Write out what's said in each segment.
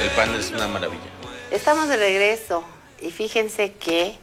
El panel es una maravilla. Estamos de regreso y fíjense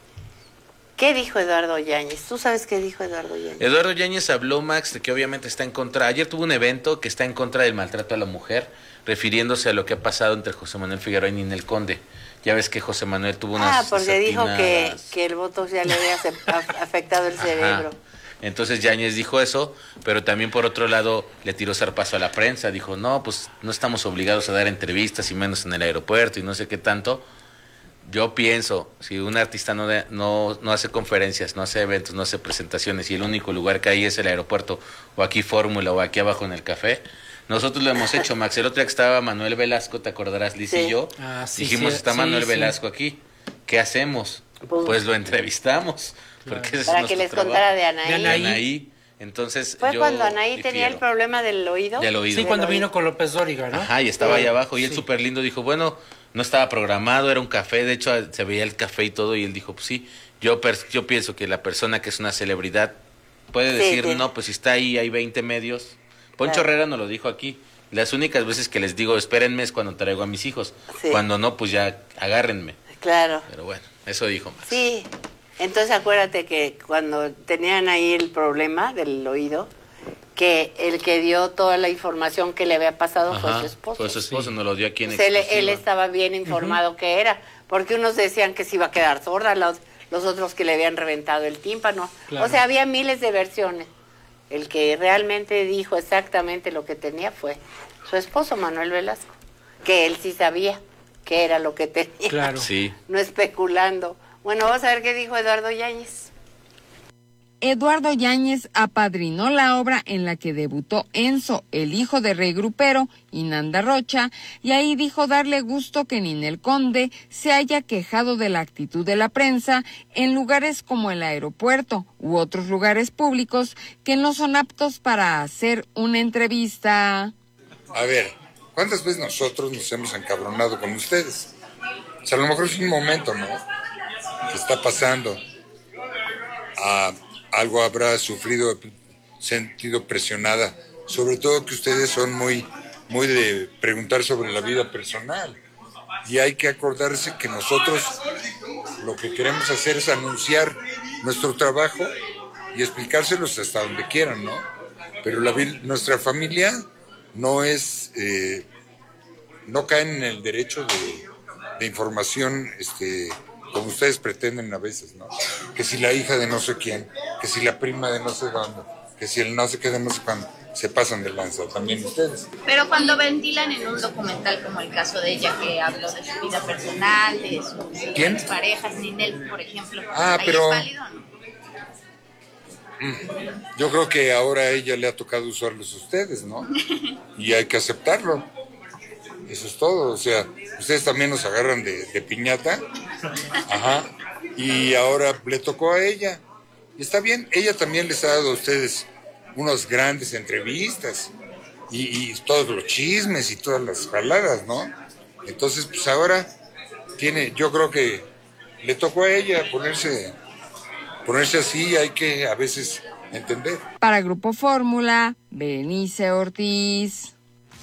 ¿qué dijo Eduardo Yáñez? ¿Tú sabes qué dijo Eduardo Yáñez? Eduardo Yáñez habló, Max, de que obviamente está en contra. Ayer tuvo un evento que está en contra del maltrato a la mujer, refiriéndose a lo que ha pasado entre José Manuel Figueroa y Ninel Conde. Ya ves que José Manuel tuvo unas porque dijo desatinadas... que el botox ya le había afectado el cerebro. Entonces Yáñez dijo eso, pero también por otro lado le tiró zarpazo a la prensa. Dijo, no, pues no estamos obligados a dar entrevistas y menos en el aeropuerto y no sé qué tanto. Yo pienso, si un artista no hace conferencias, no hace eventos, no hace presentaciones y el único lugar que hay es el aeropuerto o aquí Fórmula o aquí abajo en el café, nosotros lo hemos hecho, Max. El otro día que estaba Manuel Velasco, te acordarás, Liz y yo, dijimos, está Manuel Velasco aquí, ¿qué hacemos? Pues lo entrevistamos. Porque ese para es que les trabajo. contara de Anaí. Anaí. Entonces, ¿fue cuando Anaí tenía el problema del oído? Del oído. Sí, cuando vino con López Dóriga, ¿no? Ajá, y estaba ahí abajo y él súper lindo dijo, bueno, no estaba programado, era un café, de hecho se veía el café y todo, y él dijo, pues sí, yo pienso que la persona que es una celebridad puede decir, no, pues si está ahí, hay 20 medios. Poncho Herrera nos lo dijo aquí, las únicas veces que les digo, espérenme es cuando traigo a mis hijos, cuando no, pues ya agárrenme. Claro. Pero bueno, eso dijo Max. Sí, entonces acuérdate que cuando tenían ahí el problema del oído, que el que dio toda la información que le había pasado fue su esposo. Fue su esposo, nos lo dio aquí en exclusiva. Él estaba bien informado que era, porque unos decían que se iba a quedar sorda, los otros que le habían reventado el tímpano. Claro. O sea, había miles de versiones. El que realmente dijo exactamente lo que tenía fue su esposo, Manuel Velasco, que él sí sabía qué era lo que tenía. Claro. Sí. No especulando. Bueno, vamos a ver qué dijo Eduardo Yáñez. Eduardo Yáñez apadrinó la obra en la que debutó Enzo, el hijo de Rey Grupero, y Nanda Rocha, y ahí dijo darle gusto que Ninel Conde se haya quejado de la actitud de la prensa en lugares como el aeropuerto u otros lugares públicos que no son aptos para hacer una entrevista. A ver, ¿cuántas veces nosotros nos hemos encabronado con ustedes? O sea, a lo mejor es un momento, ¿no? Que está pasando. Algo habrá sufrido, sentido presionada, sobre todo que ustedes son muy de preguntar sobre la vida personal, y hay que acordarse que nosotros lo que queremos hacer es anunciar nuestro trabajo y explicárselos hasta donde quieran, ¿no? Pero nuestra familia no es, no cae en el derecho de información, como ustedes pretenden a veces, ¿no? Que si la hija de no sé quién, que si la prima de no sé dónde, que si el no sé qué de no sé cuándo, se pasan de lanza también ustedes. Pero cuando ventilan en un documental como el caso de ella, que habló de su vida personal, de sus parejas, Ninel, por ejemplo, ¿ahí pero, es válido o no? Yo creo que ahora a ella le ha tocado usarlos a ustedes, ¿no? Y hay que aceptarlo. Eso es todo, o sea, ustedes también nos agarran de piñata, y ahora le tocó a ella. Y está bien, ella también les ha dado a ustedes unas grandes entrevistas y todos los chismes y todas las jaladas, ¿no? Entonces, pues ahora yo creo que le tocó a ella ponerse así, hay que a veces entender. Para Grupo Fórmula, Berenice Ortiz.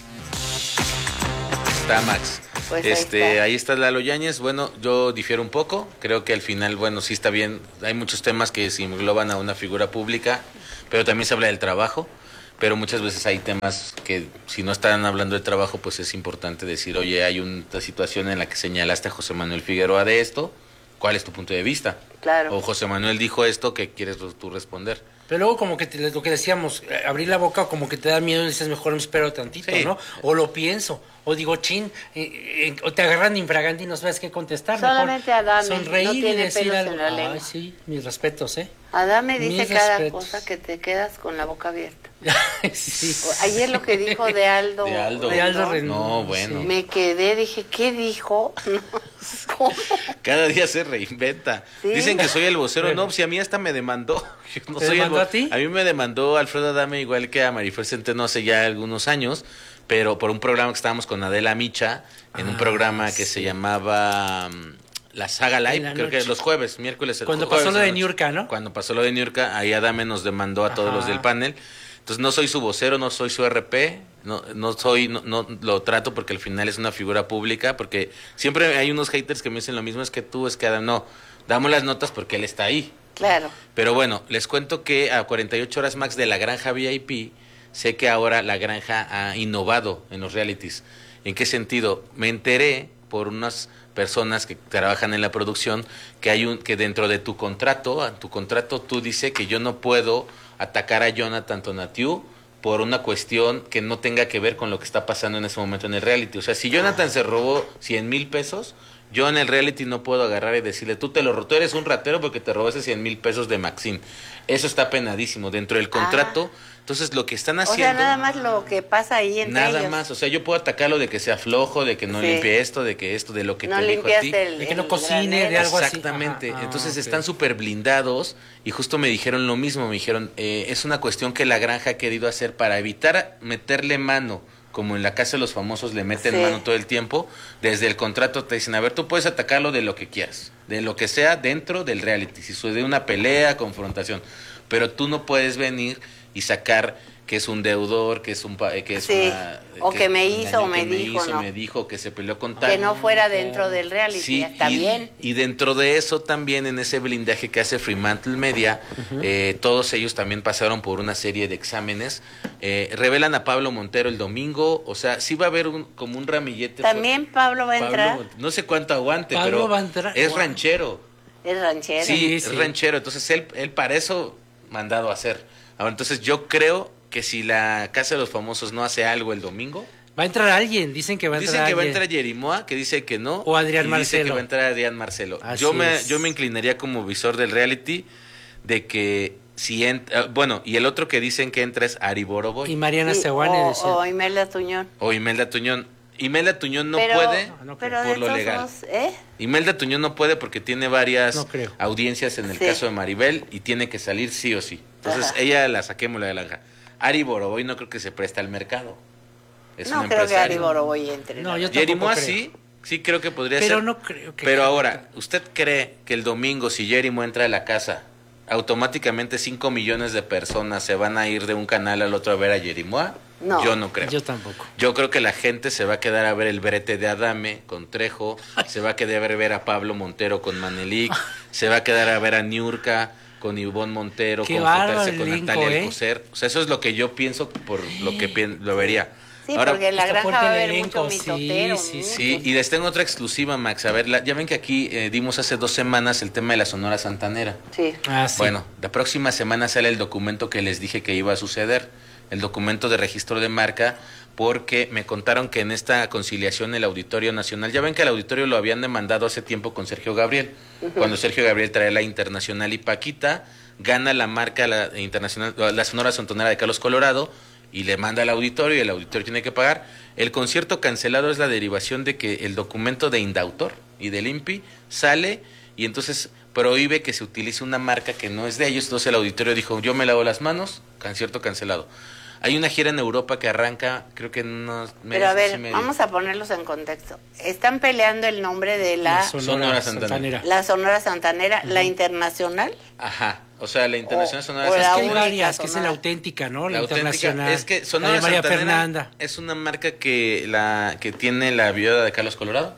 Está Max. Pues ahí está Lalo Yáñez. Bueno, yo difiero un poco. Creo que al final, bueno, sí está bien. Hay muchos temas que se engloban a una figura pública, pero también se habla del trabajo. Pero muchas veces hay temas que, si no están hablando de trabajo, pues es importante decir, oye, hay una situación en la que señalaste a José Manuel Figueroa de esto. ¿Cuál es tu punto de vista? Claro. O José Manuel dijo esto, ¿qué quieres tú responder? Pero luego como que lo que decíamos, abrir la boca como que te da miedo y dices, mejor me espero tantito, sí, ¿no? O lo pienso, o digo, o te agarran infraganti y no sabes qué contestar. Solamente Adame, sonreír no tiene y decir pelos algo. en la lengua. Ay, sí, mis respetos, Adame dice cada respetos. cosa que te quedas con la boca abierta. Sí. Ayer lo que dijo de Aldo Rendón. No, bueno. Me quedé, dije, ¿qué dijo? ¿Cómo? Cada día se reinventa. ¿Sí? Dicen que soy el vocero. No, si a mí hasta me demandó. No soy demandó a ti? A mí me demandó Alfredo Adame, igual que a Marifer Centeno hace ya algunos años, pero por un programa que estábamos con Adela Micha, en un programa que se llamaba La Saga Live, creo que los jueves, miércoles. Cuando pasó lo de Niurka, ¿no? Cuando pasó lo de Niurka, ahí Adame nos demandó a todos los del panel. Entonces no soy su vocero, no soy su RP, No lo trato porque al final es una figura pública, porque siempre hay unos haters que me dicen lo mismo, es que tú, es que Adam, no, damos las notas porque él está ahí. Claro. Pero bueno, les cuento que a 48 horas max de la granja VIP, sé que ahora la granja ha innovado en los realities. ¿En qué sentido? Me enteré por unas personas que trabajan en la producción que dentro de tu contrato tú dice que yo no puedo atacar a Jonathan Tonatiuh por una cuestión que no tenga que ver con lo que está pasando en ese momento en el reality. O sea, si Jonathan se robó 100,000 pesos, yo en el reality no puedo agarrar y decirle, tú eres un ratero porque te robaste 100,000 pesos de Maxine. Eso está penadísimo dentro del contrato. Entonces, lo que están haciendo... O sea, nada más lo que pasa ahí entre ellos. Nada más. O sea, yo puedo atacarlo de que sea flojo, de que no limpie esto, de lo que no te dijo a ti. De que no cocine, de algo así. Exactamente. Ajá. Entonces, Okay. están súper blindados y justo me dijeron lo mismo. Me dijeron, es una cuestión que la granja ha querido hacer para evitar meterle mano, como en la Casa de los Famosos le meten mano todo el tiempo. Desde el contrato te dicen, a ver, tú puedes atacarlo de lo que quieras, de lo que sea dentro del reality, si sucede una pelea, confrontación, pero tú no puedes venir y sacar que es un deudor, que es que me hizo o me dijo, ¿no? Me dijo que se peleó con tal. Que no fuera dentro del reality, Sí, está bien. Y dentro de eso también, en ese blindaje que hace Fremantle Media, todos ellos también pasaron por una serie de exámenes. Revelan a Pablo Montero el domingo, o sea, sí va a haber como un ramillete. También Pablo va a entrar. No sé cuánto aguante, Pablo pero va a entrar. es ranchero. Es ranchero. Sí, es ranchero, entonces él para eso mandado a hacer. Ahora, entonces yo creo que si la Casa de los Famosos no hace algo el domingo... Va a entrar alguien, dicen que va a entrar Dicen que va a entrar Jerimoa, que dice que no. O Adrián y Marcelo. Dice que va a entrar Adrián Marcelo. Así Yo es. me inclinaría como visor del reality de que si bueno, y el otro que dicen que entra es Ari Boroboy. Y Mariana Sí, Sewane decía. o Imelda Tuñón. O Imelda Tuñón. Imelda Tuñón no Pero- puede Pero de por lo todos legal. modos, Imelda Tuñón no puede porque tiene varias No creo. audiencias en el Sí. caso de Maribel y tiene que salir sí o sí. Entonces Ajá. ella la saquemos de la granja. Ari Boroboy no creo que se preste al mercado. Es no un creo que Ari empresario. Boroboy entre. No, la yo verdad. Jerimoa tampoco creo. sí creo que podría Pero ser. no creo que... Pero ahora, ¿usted cree que el domingo si Jerimoa entra a la casa, automáticamente 5 millones de personas se van a ir de un canal al otro a ver a Jerimoa? No. Yo no creo. Yo tampoco. Yo creo que la gente se va a quedar a ver el brete de Adame con Trejo, se va a quedar a ver a Pablo Montero con Manelik, se va a quedar a ver a Niurka con Ivonne Montero, Qué con bárbaro juntarse el con elenco, Natalia Alcocer. O sea, eso es lo que yo pienso por lo que lo vería. Sí, Ahora, porque en la está granja fuerte va a el haber elenco, mucho sí, mitotero. sí, mucho. sí, y les tengo otra exclusiva, Max. A ver, ya ven que aquí dimos hace 2 semanas el tema de la Sonora Santanera. Sí. Ah, sí. Bueno, la próxima semana sale el documento que les dije que iba a suceder, el documento de registro de marca, porque me contaron que en esta conciliación el Auditorio Nacional, ya ven que el Auditorio lo habían demandado hace tiempo con Sergio Gabriel, cuando Sergio Gabriel trae la Internacional y Paquita, gana la marca la Internacional, la Sonora Santanera de Carlos Colorado, y le manda al auditorio y el auditorio tiene que pagar. El concierto cancelado es la derivación de que el documento de Indautor y del INPI sale y entonces prohíbe que se utilice una marca que no es de ellos. Entonces el auditorio dijo, yo me lavo las manos, concierto cancelado. Hay una gira en Europa que arranca, creo que en unos meses. Pero a ver, y medio. vamos a ponerlos en contexto. Están peleando el nombre de La la Sonora Santanera. Sonora Santanera, la internacional. Ajá, o sea, la Internacional Sonora o la Es que hay Santanera. única varias, que es sonora. la auténtica, ¿no? La, La auténtica, internacional. es que la Sonora de María Santanera Fernanda. es una marca que tiene la viuda de Carlos Colorado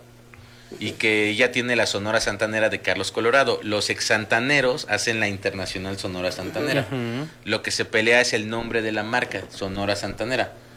y que ya tiene la Sonora Santanera de Carlos Colorado. Los exsantaneros hacen la Internacional Sonora Santanera. Lo que se pelea es el nombre de la marca, Sonora Santanera.